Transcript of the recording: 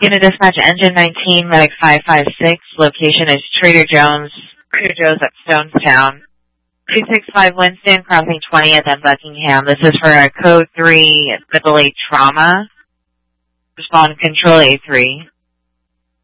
Unit Dispatch Engine 19, Medic 556. Location is Trader Joe's at Stonestown. 265 Winston, crossing 20th and Buckingham. This is for a Code 3 Middle 8 Trauma. Respond Control A3.